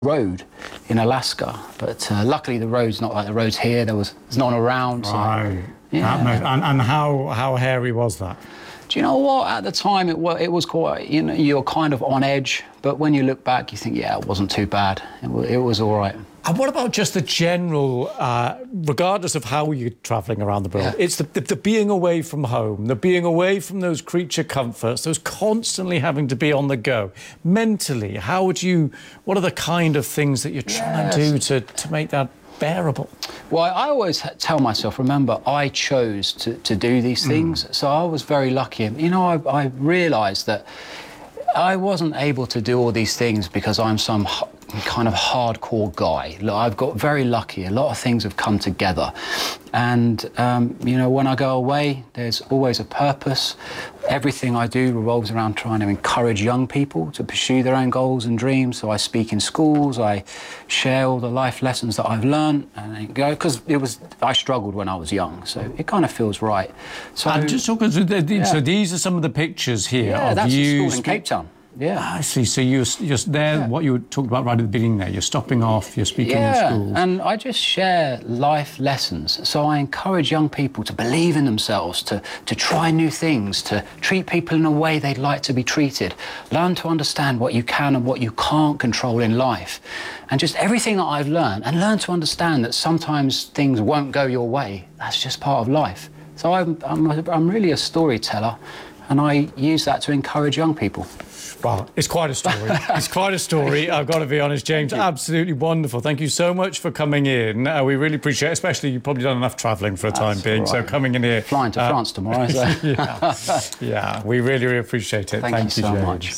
road in Alaska, but luckily the road's not like the roads here. There's no one around. So, right. yeah. And how hairy was that? Do you know what? At the time, it was quite. You know, you're kind of on edge, but when you look back, you think, yeah, it wasn't too bad. It was all right. And what about just the general, regardless of how you're travelling around the world, Yeah. it's the being away from home, the being away from those creature comforts, those constantly having to be on the go. Mentally, what are the kind of things that you're trying to do to make that bearable? Well, I always tell myself, remember, I chose to do these things, so I was very lucky. You know, I realised that I wasn't able to do all these things because I'm some kind of hardcore guy. Look, I've got very lucky. A lot of things have come together. And, you know, when I go away, there's always a purpose. Everything I do revolves around trying to encourage young people to pursue their own goals and dreams. So I speak in schools, I share all the life lessons that I've learned, and go, because I struggled when I was young, so it kind of feels right. So I'm just talking, so these are some of the pictures here of that's you. a school in Cape Town. Yeah. I see. So you're there, what you talked about right at the beginning there, you're stopping off, you're speaking in schools. And I just share life lessons. So I encourage young people to believe in themselves, to try new things, to treat people in a way they'd like to be treated, learn to understand what you can and what you can't control in life. And just everything that I've learned, and learn to understand that sometimes things won't go your way. That's just part of life. So I'm really a storyteller, and I use that to encourage young people. Well, it's quite a story. It's quite a story, I've got to be honest, James. Absolutely wonderful. Thank you so much for coming in. We really appreciate it, especially you've probably done enough travelling for a time being, right. So coming in here. Flying to France tomorrow. So. Yeah, we really, really appreciate it. Thank you so James. much.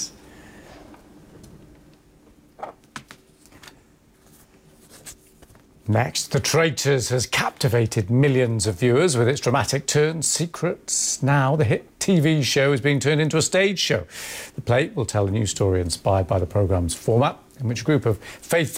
Next, The Traitors has captivated millions of viewers with its dramatic turns, secrets. Now the hit TV show is being turned into a stage show. The play will tell a new story inspired by the programme's format, in which a group of faithful